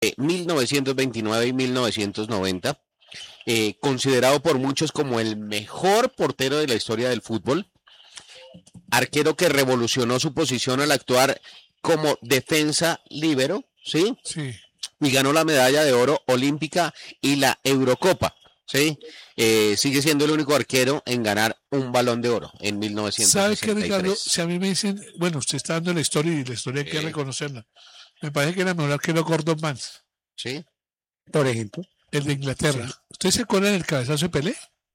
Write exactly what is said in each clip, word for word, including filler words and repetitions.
eh, mil novecientos veintinueve y mil novecientos noventa, eh, considerado por muchos como el mejor portero de la historia del fútbol, arquero que revolucionó su posición al actuar como defensa líbero, ¿sí? Sí. Y ganó la medalla de oro olímpica y la Eurocopa, ¿sí? Eh, sigue siendo el único arquero en ganar un Balón de Oro en mil novecientos sesenta y tres. ¿Sabe qué, Ricardo? Si a mí me dicen, bueno, usted está dando la historia y la historia hay que Sí. reconocerla. Me parece que era mejor arquero Gordon Banks, ¿Sí? Por ejemplo. el de Inglaterra. Sí. ¿Usted se acuerda del cabezazo de Pelé?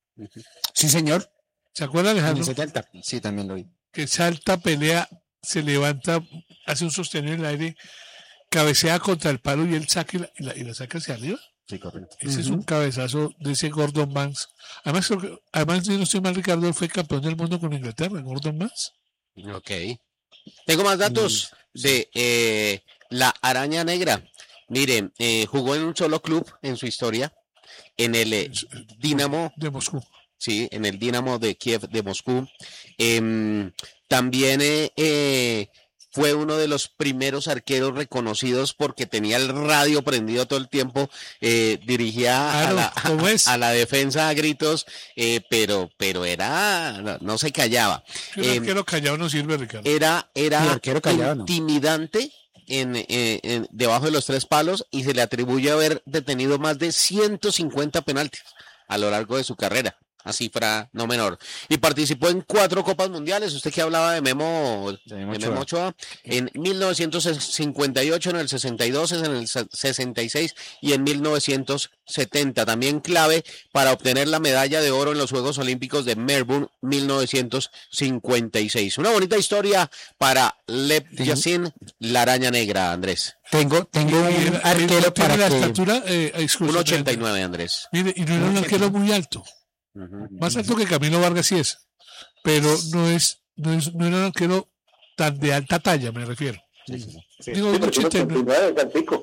Sí, señor. ¿Se acuerda, En el Alejandro? setenta. Sí, también lo vi. Que salta, pelea, se levanta, hace un sostenido en el aire, cabecea contra el palo y él saca y la, y la, y la saca hacia arriba. Sí, correcto. Ese es Ujú. un cabezazo de ese Gordon Banks. Además, creo que- además yo no estoy mal, Ricardo, él fue campeón del mundo con Inglaterra, Gordon Banks. Ok. Tengo más datos de eh, la araña negra. Miren, eh, jugó en un solo club en su historia, en el eh, Dinamo, De Moscú. sí, en el Dinamo de Kiev de Moscú. Em, también eh, eh, fue uno de los primeros arqueros reconocidos porque tenía el radio prendido todo el tiempo, eh, dirigía a, Claro, la, ¿cómo es? a, a la defensa a gritos, eh, pero, pero era, no, no se callaba. Que un Em, arquero callado no sirve, Ricardo. era Sí, era arquero callado, ¿no? intimidante en, eh, en- debajo de los tres palos y se le atribuye haber detenido más de ciento cincuenta penaltis a lo largo de su carrera, a cifra no menor. Y participó en cuatro Copas Mundiales. Usted que hablaba de Memo, De de Memo Memo Ochoa. Ochoa, en mil novecientos cincuenta y ocho, en el sesenta y dos, en el se- sesenta y seis y en mil novecientos setenta. También clave para obtener la medalla de oro en los Juegos Olímpicos de Melbourne mil novecientos cincuenta y seis. Una bonita historia para Lev Sí. Yassin, la araña negra, Andrés. Tengo, tengo Y un era- arquero él tiene para la que... estatura, eh, disculpe, uno ochenta y nueve, Andrés. Mire, y no era un arquero muy alto. Ujú. Más alto que Camilo Vargas sí es. Pero no es, no es, no era un arquero tan de alta talla, me refiero. Sí. Digo, un ochenta y nueve. ochenta y nueve, Francisco.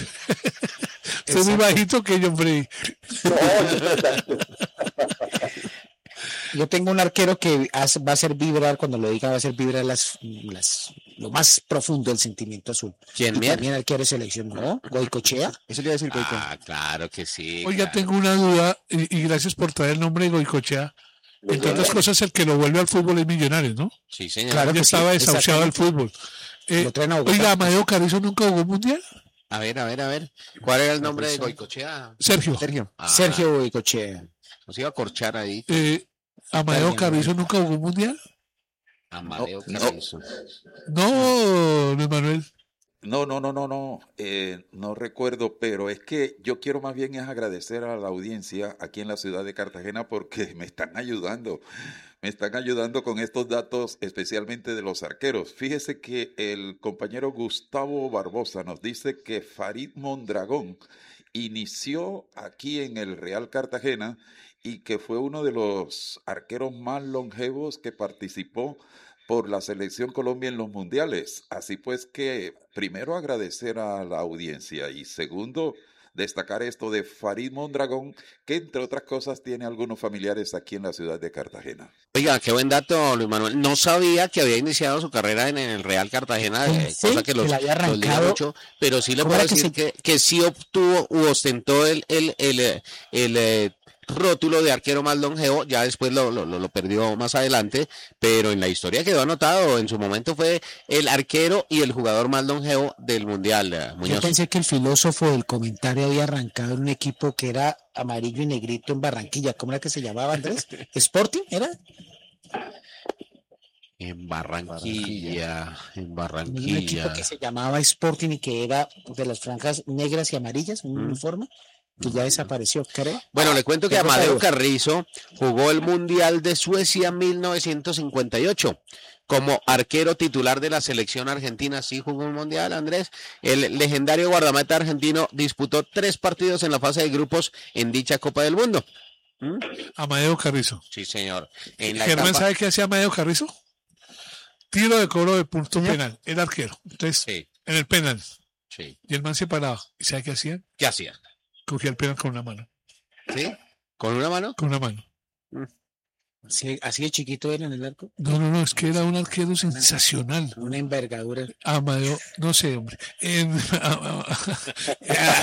Usted es muy bajito que John Freddy. Yo tengo un arquero que hace- va a hacer vibrar, cuando lo diga, va a hacer vibrar las, las, lo más profundo del sentimiento azul. ¿Quién, Y Mier? también arquero de selección, ¿no? Goicochea. Eso le iba a decir Goico. Ah, claro que sí. Oiga, claro. tengo una duda y, y gracias por traer el nombre de Goicochea. Entre otras cosas, el que lo vuelve al fútbol es Millonarios, ¿no? Sí, señor. Claro. Ya que sí, estaba desahuciado del exactamente. fútbol. Eh, Lo traen a Bogotá. oiga, Amadeo Carrizo nunca jugó mundial. A ver, a ver, a ver. ¿Cuál era el nombre de Goicochea? Sergio, Sergio. Ah. Sergio Goicochea. Nos iba a corchar ahí. eh, Amadeo Alguien, Carrizo nunca jugó mundial. Amadeo No, Carrizo. No, Luis Manuel. No, no, no, no, no, eh, no recuerdo, pero es que yo quiero más bien es agradecer a la audiencia aquí en la ciudad de Cartagena porque me están ayudando, me están ayudando con estos datos, especialmente de los arqueros. Fíjese que el compañero Gustavo Barbosa nos dice que Farid Mondragón inició aquí en el Real Cartagena y que fue uno de los arqueros más longevos que participó por la selección Colombia en los mundiales. Así pues que primero agradecer a la audiencia y segundo destacar esto de Farid Mondragón, que entre otras cosas tiene algunos familiares aquí en la ciudad de Cartagena. Oiga, qué buen dato, Luis Manuel. No sabía que había iniciado su carrera en el Real Cartagena, eh, Sí, cosa que los, que la había los liga arrancado. mucho, pero sí le ¿Cómo puedo era que decir que, que sí obtuvo u ostentó el, el, el, eh, el, eh, rótulo de arquero más longevo, ya después lo, lo, lo perdió más adelante, pero en la historia quedó anotado. En su momento fue el arquero y el jugador más longevo del Mundial, eh, Yo Muñoz. pensé que el filósofo del comentario había arrancado en un equipo que era amarillo y negrito en Barranquilla. ¿Cómo era que se llamaba, Andrés? ¿Sporting era? En Barranquilla, en Un equipo Barranquilla. que se llamaba Sporting y que era de las franjas negras y amarillas, un uniforme, que ya desapareció, creo. Bueno, le cuento que Tengo Amadeo duda. Carrizo jugó el Mundial de Suecia mil novecientos cincuenta y ocho como arquero titular de la selección argentina. Sí jugó un Mundial, Andrés. El legendario guardameta argentino disputó tres partidos en la fase de grupos en dicha Copa del Mundo. ¿Mm? Amadeo Carrizo. Sí, señor. En la Germán, etapa- ¿sabe qué hacía Amadeo Carrizo? Tiro de cobro de punto penal. Era arquero. Entonces, Sí, en el penal. sí. Y el man se paraba. ¿Y sabe qué hacía? ¿Qué hacía? Cogía el penal con una mano. ¿Sí? ¿Con una mano? Con una mano. Mm. Así, así de chiquito era en el arco. No, no, no, es que era un arquero sensacional. Una envergadura. Amadeo, no sé, hombre. En-